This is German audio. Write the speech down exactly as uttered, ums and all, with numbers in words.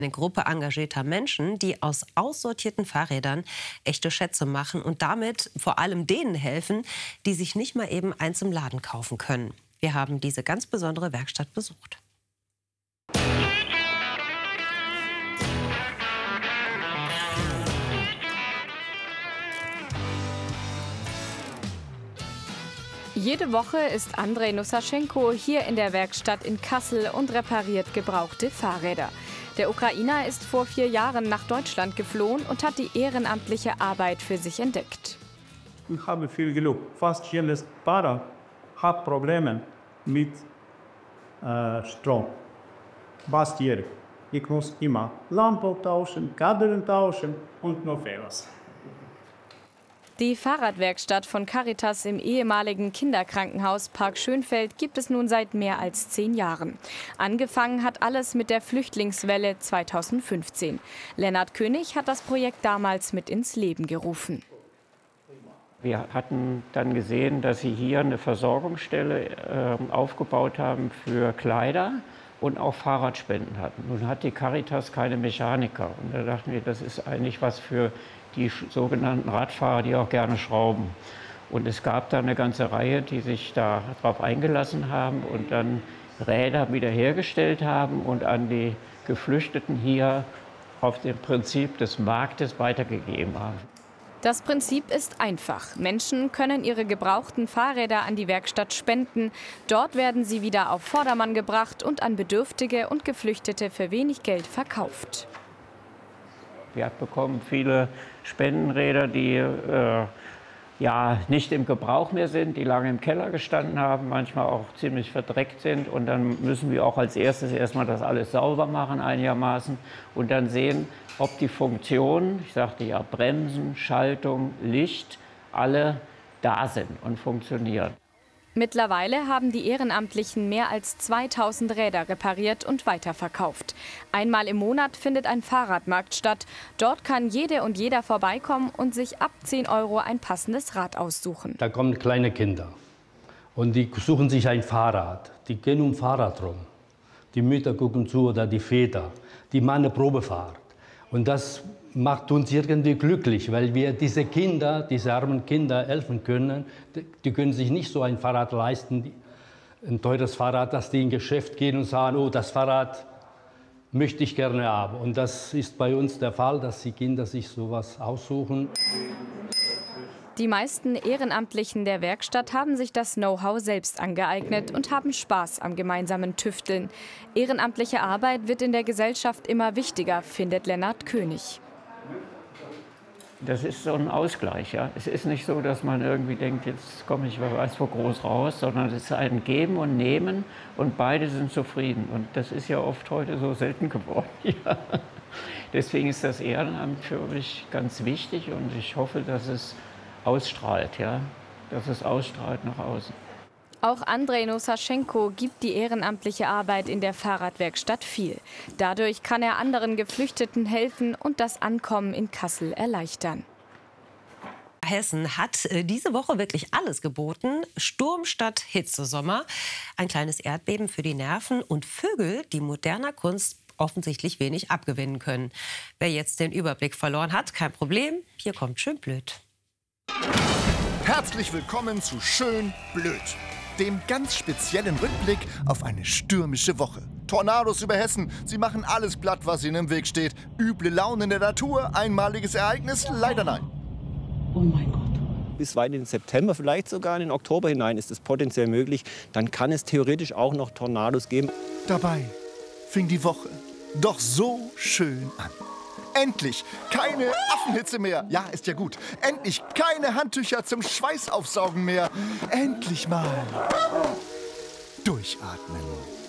Eine Gruppe engagierter Menschen, die aus aussortierten Fahrrädern echte Schätze machen und damit vor allem denen helfen, die sich nicht mal eben eins im Laden kaufen können. Wir haben diese ganz besondere Werkstatt besucht. Jede Woche ist Andrei Nussaschenko hier in der Werkstatt in Kassel und repariert gebrauchte Fahrräder. Der Ukrainer ist vor vier Jahren nach Deutschland geflohen und hat die ehrenamtliche Arbeit für sich entdeckt. Ich habe viel Glück. Fast jedes Fahrer hat Probleme mit äh, Strom. Fast jeder. Ich muss immer Lampe tauschen, Kabel tauschen und noch etwas. Die Fahrradwerkstatt von Caritas im ehemaligen Kinderkrankenhaus Park Schönfeld gibt es nun seit mehr als zehn Jahren. Angefangen hat alles mit der Flüchtlingswelle zweitausendfünfzehn. Lennart König hat das Projekt damals mit ins Leben gerufen. Wir hatten dann gesehen, dass sie hier eine Versorgungsstelle äh, aufgebaut haben für Kleider und auch Fahrradspenden hatten. Nun hat die Caritas keine Mechaniker. Und da dachten wir, das ist eigentlich was für die sogenannten Radfahrer, die auch gerne schrauben. Und es gab da eine ganze Reihe, die sich darauf eingelassen haben und dann Räder wiederhergestellt haben und an die Geflüchteten hier auf dem Prinzip des Marktes weitergegeben haben. Das Prinzip ist einfach. Menschen können ihre gebrauchten Fahrräder an die Werkstatt spenden. Dort werden sie wieder auf Vordermann gebracht und an Bedürftige und Geflüchtete für wenig Geld verkauft. Wir bekommen viele Spendenräder, die äh, ja, nicht im Gebrauch mehr sind, die lange im Keller gestanden haben, manchmal auch ziemlich verdreckt sind. Und dann müssen wir auch als erstes erstmal das alles sauber machen einigermaßen und dann sehen, ob die Funktionen, ich sagte ja Bremsen, Schaltung, Licht, alle da sind und funktionieren. Mittlerweile haben die Ehrenamtlichen mehr als zweitausend Räder repariert und weiterverkauft. Einmal im Monat findet ein Fahrradmarkt statt. Dort kann jede und jeder vorbeikommen und sich ab zehn Euro ein passendes Rad aussuchen. Da kommen kleine Kinder und die suchen sich ein Fahrrad. Die gehen um Fahrrad rum. Die Mütter gucken zu oder die Väter. Die machen eine Probefahrt. Und das macht uns irgendwie glücklich, weil wir diese Kinder, diese armen Kinder helfen können. Die können sich nicht so ein Fahrrad leisten, ein teures Fahrrad, dass die in ein Geschäft gehen und sagen, oh, das Fahrrad möchte ich gerne haben. Und das ist bei uns der Fall, dass die Kinder sich sowas aussuchen. Die meisten Ehrenamtlichen der Werkstatt haben sich das Know-how selbst angeeignet und haben Spaß am gemeinsamen Tüfteln. Ehrenamtliche Arbeit wird in der Gesellschaft immer wichtiger, findet Lennart König. Das ist so ein Ausgleich. Ja? Es ist nicht so, dass man irgendwie denkt, jetzt komme ich wer weiß wo groß raus, sondern es ist ein Geben und Nehmen und beide sind zufrieden. Und das ist ja oft heute so selten geworden. Ja. Deswegen ist das Ehrenamt für mich ganz wichtig und ich hoffe, dass es ausstrahlt, ja? Dass es ausstrahlt nach außen. Auch Andrei Nussaschenko gibt die ehrenamtliche Arbeit in der Fahrradwerkstatt viel. Dadurch kann er anderen Geflüchteten helfen und das Ankommen in Kassel erleichtern. Hessen hat diese Woche wirklich alles geboten. Sturm statt Hitzesommer, ein kleines Erdbeben für die Nerven und Vögel, die moderner Kunst offensichtlich wenig abgewinnen können. Wer jetzt den Überblick verloren hat, kein Problem, hier kommt Schön blöd. Herzlich willkommen zu Schön blöd, dem ganz speziellen Rückblick auf eine stürmische Woche. Tornados über Hessen, sie machen alles platt, was ihnen im Weg steht. Üble Laune in der Natur, einmaliges Ereignis, leider nein. Oh mein Gott. Bis weit in den September, vielleicht sogar in den Oktober hinein ist es potenziell möglich. Dann kann es theoretisch auch noch Tornados geben. Dabei fing die Woche doch so schön an. Endlich keine Affenhitze mehr. Ja, ist ja gut. Endlich keine Handtücher zum Schweißaufsaugen mehr. Endlich mal durchatmen.